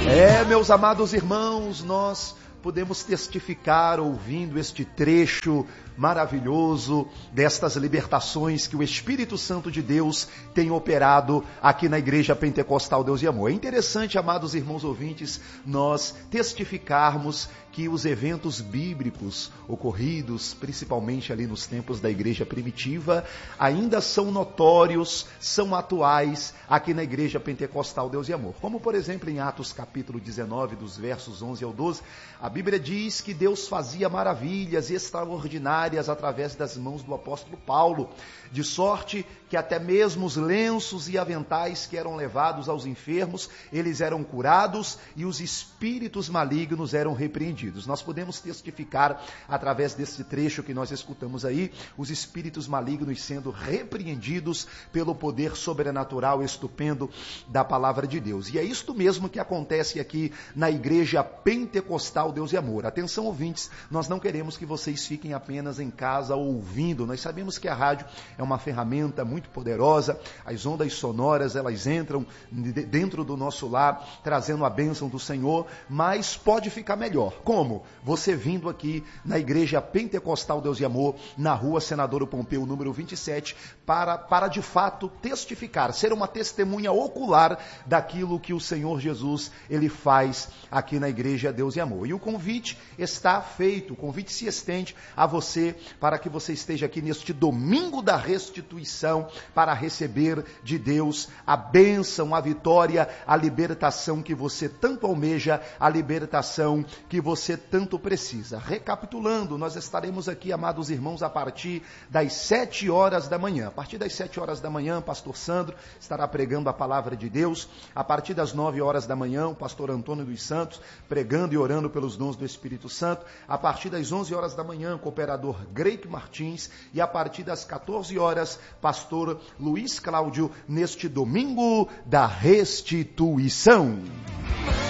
Meus amados irmãos, nós podemos testificar ouvindo este trecho maravilhoso destas libertações que o Espírito Santo de Deus tem operado aqui na Igreja Pentecostal Deus e Amor. É interessante, amados irmãos ouvintes, nós testificarmos que os eventos bíblicos ocorridos, principalmente ali nos tempos da Igreja primitiva, ainda são notórios, são atuais aqui na Igreja Pentecostal Deus e Amor. Como, por exemplo, em Atos capítulo 19, dos versos 11 ao 12, a Bíblia diz que Deus fazia maravilhas extraordinárias através das mãos do apóstolo Paulo, de sorte que até mesmo os lenços e aventais que eram levados aos enfermos, eles eram curados e os espíritos malignos eram repreendidos. Nós podemos testificar, através desse trecho que nós escutamos aí, os espíritos malignos sendo repreendidos pelo poder sobrenatural estupendo da palavra de Deus. E é isto mesmo que acontece aqui na Igreja Pentecostal Deus e Amor. Atenção, ouvintes, nós não queremos que vocês fiquem apenas em casa ouvindo. Nós sabemos que a rádio é uma ferramenta muito poderosa, as ondas sonoras, elas entram dentro do nosso lar, trazendo a bênção do Senhor, mas pode ficar melhor. Como? Você vindo aqui na Igreja Pentecostal Deus e Amor, na rua Senador Pompeu, número 27, para de fato testificar, ser uma testemunha ocular daquilo que o Senhor Jesus, ele faz aqui na Igreja Deus e Amor. E o convite está feito, o convite se estende a você, para que você esteja aqui neste domingo da restituição, para receber de Deus a bênção, a vitória, a libertação que você tanto almeja, a libertação que você tanto precisa. Recapitulando, nós estaremos aqui, amados irmãos, a partir das 7 horas da manhã. A partir das 7 horas da manhã, o pastor Sandro estará pregando a palavra de Deus. A partir das 9 horas da manhã, o pastor Antônio dos Santos pregando e orando pelos dons do Espírito Santo. A partir das 11 horas da manhã, o cooperador Greik Martins. E a partir das 14 horas, pastor Luiz Cláudio, neste domingo da restituição.